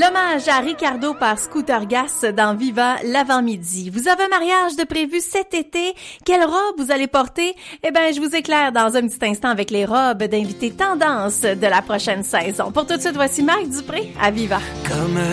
L'hommage à Ricardo par Scooter Gas dans Viva l'avant-midi. Vous avez un mariage de prévu cet été? Quelle robe vous allez porter? Eh ben, je vous éclaire dans un petit instant avec les robes d'invités tendance de la prochaine saison. Pour tout de suite, voici Marc Dupré à Viva.